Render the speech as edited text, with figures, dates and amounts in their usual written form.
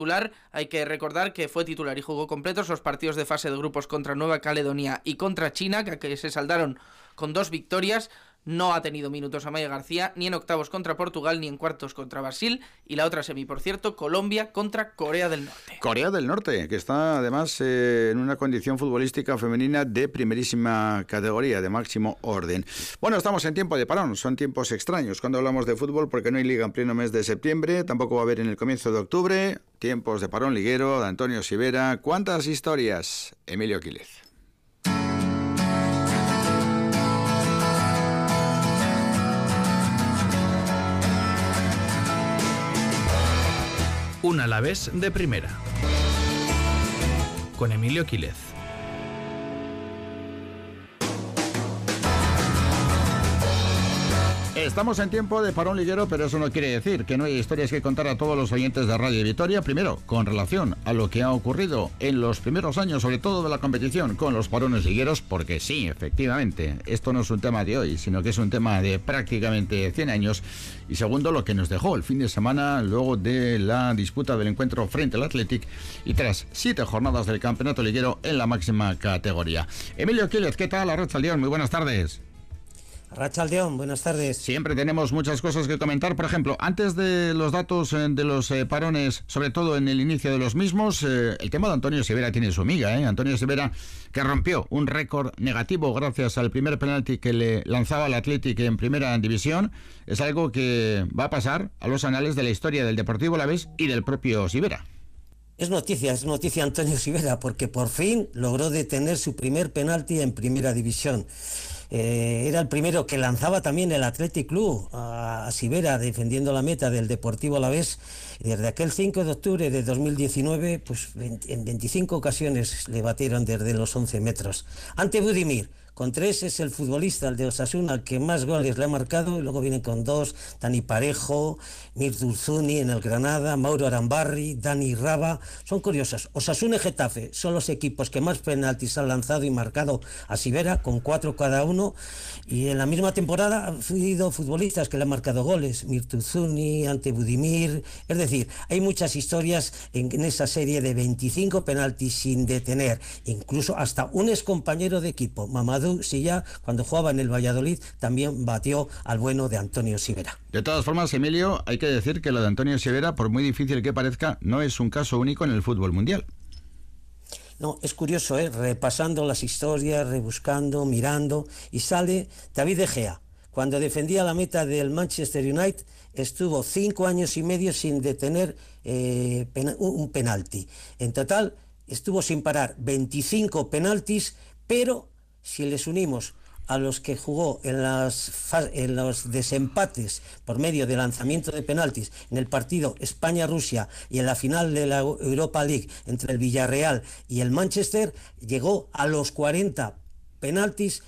titular. Hay que recordar que fue titular y jugó completos los partidos de fase de grupos contra Nueva Caledonia y contra China, que se saldaron con 2 victorias. No ha tenido minutos Amaya García, ni en octavos contra Portugal, ni en cuartos contra Brasil. Y la otra semi, por cierto, Colombia contra Corea del Norte. Corea del Norte, que está además en una condición futbolística femenina de primerísima categoría, de máximo orden. Bueno, estamos en tiempo de parón, son tiempos extraños cuando hablamos de fútbol, porque no hay liga en pleno mes de septiembre, tampoco va a haber en el comienzo de octubre. Tiempos de parón liguero, de Antonio Sivera. ¿Cuántas historias? Emilio Quílez. Un Alavés de primera, con Emilio Quílez. Estamos en tiempo de parón liguero, pero eso no quiere decir que no hay historias que contar a todos los oyentes de Radio Vitoria. Primero, con relación a lo que ha ocurrido en los primeros años, sobre todo de la competición, con los parones ligueros, porque sí, efectivamente, esto no es un tema de hoy, sino que es un tema de prácticamente 100 años. Y segundo, lo que nos dejó el fin de semana, luego de la disputa del encuentro frente al Athletic y tras 7 jornadas del campeonato liguero en la máxima categoría. Emilio Quílez, ¿qué tal? Arratsaldeón, muy buenas tardes. Arratsaldeón, buenas tardes. Siempre tenemos muchas cosas que comentar. Por ejemplo, antes de los datos de los parones, sobre todo en el inicio de los mismos, el tema de Antonio Sivera tiene su miga, Antonio Sivera, que rompió un récord negativo gracias al primer penalti que le lanzaba al Athletic en primera división. Es algo que va a pasar a los anales de la historia del Deportivo Alavés y del propio Sivera. Es noticia Antonio Sivera, porque por fin logró detener su primer penalti en primera división. Era el primero que lanzaba también el Athletic Club a Sivera, defendiendo la meta del Deportivo Alavés. Desde aquel 5 de octubre de 2019, pues en 25 ocasiones le batieron desde los 11 metros. Ante Budimir, con 3 es el futbolista, el de Osasuna, el que más goles le ha marcado, y luego vienen con 2, Dani Parejo, Mirtu Uzuni en el Granada, Mauro Arambarri, Dani Raba. Son curiosas. Osasuna y Getafe son los equipos que más penaltis han lanzado y marcado a Sivera, con 4 cada uno, y en la misma temporada han sido futbolistas que le han marcado goles, Mirtu Uzuni, ante Budimir. Es decir, hay muchas historias en esa serie de 25 penaltis sin detener, incluso hasta un excompañero de equipo, Mamadou Silla, cuando jugaba en el Valladolid, también batió al bueno de Antonio Sivera. De todas formas, Emilio, hay que decir que lo de Antonio Sivera, por muy difícil que parezca, no es un caso único en el fútbol mundial. No, es curioso, repasando las historias, rebuscando, mirando, y sale David De Gea. Cuando defendía la meta del Manchester United, estuvo 5 años y medio sin detener un penalti. En total, estuvo sin parar 25 penaltis, pero si les unimos a los que jugó en los desempates por medio de lanzamiento de penaltis en el partido España-Rusia y en la final de la Europa League entre el Villarreal y el Manchester, llegó a los 40 penaltis